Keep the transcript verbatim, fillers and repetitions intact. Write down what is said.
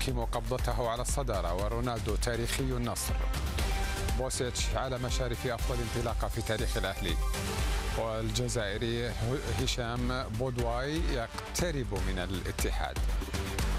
يحتكم قبضته على الصدارة، ورونالدو تاريخي النصر. بوسيتش على مشارف أفضل انطلاقة في تاريخ الأهلي. والجزائري هشام بودواي يقترب من الاتحاد.